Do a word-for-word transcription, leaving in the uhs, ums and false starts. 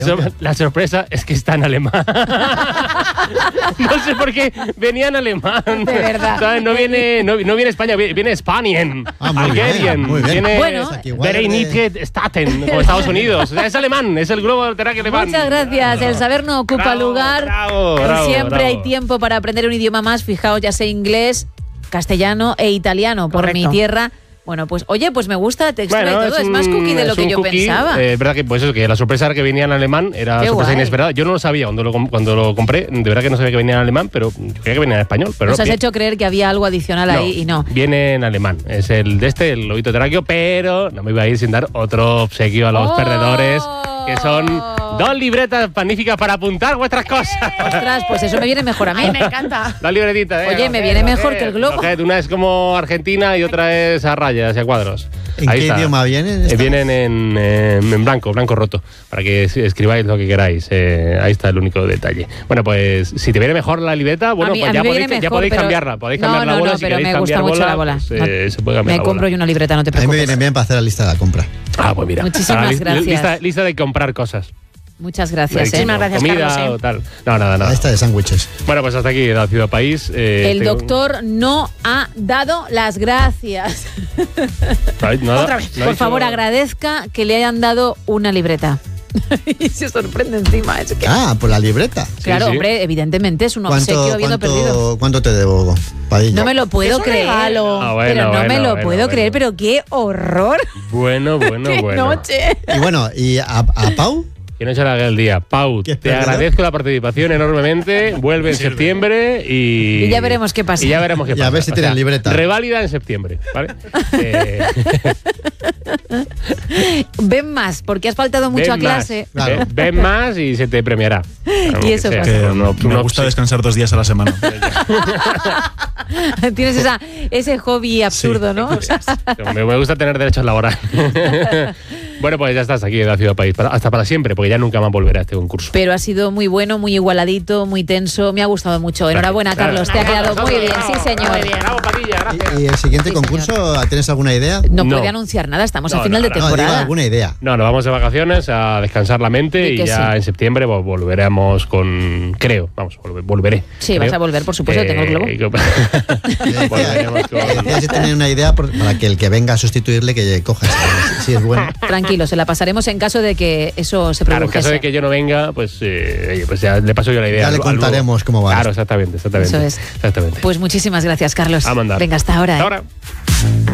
La sorpresa es que está en alemán. No sé por qué venía en alemán. De verdad. ¿Sabes? No viene, no, no viene España, viene Spanien, Ah, muy Algerien, bien, muy bien. viene Bueno. Vereinigte Staaten, como Estados Unidos. O sea, es alemán, es el globo terráqueo alemán. Muchas gracias. El saber no ocupa Bravo, lugar. bravo, Y bravo, siempre bravo. hay tiempo para aprender un idioma más. Fijaos, ya sé inglés, castellano e italiano por Correcto. mi tierra. Bueno, pues oye, pues me gusta, te extra Bueno, y todo. Es, un- más cookie de lo es que un yo cookie. pensaba. Eh, Es verdad que, pues eso, que la sorpresa era que venía en alemán, era Qué sorpresa guay. inesperada. Yo no lo sabía cuando lo, com- cuando lo compré, de verdad que no sabía que venía en alemán, pero yo creía que venía en español. Pero Nos no, has vi- hecho creer que había algo adicional ahí y no. Viene en alemán. Es el de este, el lobito terráqueo, pero no me iba a ir sin dar otro obsequio a los ¡Oh! perdedores, que son dos libretas magníficas para apuntar vuestras cosas. Ostras, pues eso me viene mejor a mí. Ay, me encanta. Dos libretitas, ¿eh? Oye, me Coger, viene coger, mejor que el globo. coger. Una es como Argentina y otra es a rayas y a cuadros. ¿En Ahí qué está. idioma vienen? Eh, estas? vienen en, eh, en blanco, blanco roto, para que es- escribáis lo que queráis. Eh, ahí está el único detalle. Bueno, pues si te viene mejor la libreta, bueno, A mí- pues a mí ya me podéis, viene ya mejor, podéis pero- cambiarla. Podéis No, cambiar la no, bola no, si pero queréis me gusta cambiar mucho la bola. pues, No. eh, se puede cambiar Me la compro bola. yo una libreta, no te A mí me preocupes. viene bien para hacer la lista de la compra. Ah, pues mira. Muchísimas Ah, li- gracias. Lista, lista de comprar cosas. Muchas gracias. ¿eh? Muchísimas gracias, Comida Carlos, ¿eh? o tal. No, nada, La nada. lista de sándwiches. Bueno, pues hasta aquí la Ciudad País. Eh, El tengo- doctor no ha dado las gracias. Ay, nada, Otra vez. no ha Por dicho- favor, agradezca que le hayan dado una libreta. Y se sorprende encima. Es que, Ah, por la libreta. claro, sí. hombre, evidentemente es un obsequio ¿Cuánto, habiendo perdido. cuánto, ¿Cuánto te debo, Padilla? No me lo puedo Es un creer. regalo. Ah, bueno, pero no me bueno, lo bueno, puedo bueno. creer, pero qué horror. Bueno, bueno, ¡Qué bueno. noche! Y bueno, ¿y a, a Pau? Que no se le haga el día. Pau, ¿Qué te perdedor? agradezco la participación enormemente. Vuelve en septiembre y... Y ya veremos qué pasa. Y ya veremos qué Y pasa. a ver si O tienen sea, libreta. Reválida en septiembre, ¿vale? Eh, Ven más, porque has faltado mucho ven a clase. Más, Claro. Ven, ven más y se te premiará. Claro, Y lo eso que sea. pasa. Que No, no, me no, gusta sí. descansar dos días a la semana. Tienes esa, ese hobby absurdo, ¿no? Me, me gusta tener derechos laborales. Bueno, pues ya estás aquí en la Ciudad País. Para- hasta para siempre, porque ya nunca más volverá a este concurso. Pero ha sido muy bueno, muy igualadito, muy tenso. Me ha gustado mucho. Enhorabuena, Carlos. Te ha quedado muy bien. Sí, señor. Muy bien. Bravo, Padilla, gracias. ¿Y, y el siguiente Sí, concurso, tienes alguna idea? No, No. puede anunciar nada. Estamos No, a final no, de no. No, digo, temporada. alguna idea. No, nos vamos de vacaciones a descansar la mente Di y que ya sí. en septiembre vol- volveremos con... Creo, vamos, volve- volveré. Sí, creo. vas a volver, por supuesto, tengo el globo. Le Volveremos decía, con- le decía si tenía una idea por- para que el que venga a sustituirle que coja esa, si es bueno. Tranquilo, se la pasaremos en caso de que eso se Claro, en produjese. caso de que yo no venga, pues, eh, oye, pues ya le paso yo la idea. Ya le al- al contaremos Lugo. cómo va Claro, esto. exactamente, exactamente. Eso es. Exactamente. Pues muchísimas gracias, Carlos. A mandar. Venga, hasta ahora. ¿eh? Hasta ahora.